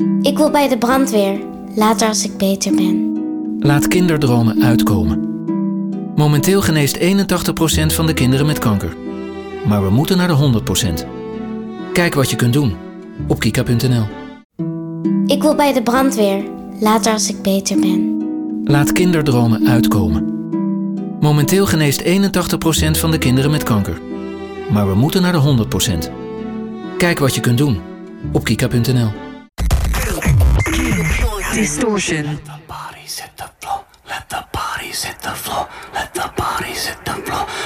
Ik wil bij de brandweer, later als ik beter ben. Laat kinderdromen uitkomen. Momenteel geneest 81% van de kinderen met kanker. Maar we moeten naar de 100%. Kijk wat je kunt doen op kika.nl. Ik wil bij de brandweer, later als ik beter ben. Laat kinderdromen uitkomen. Momenteel geneest 81% van de kinderen met kanker. Maar we moeten naar de 100%. Kijk wat je kunt doen op kika.nl. Distortion. Let the bodies hit the floor. Let the bodies hit the floor. Let the bodies hit the floor.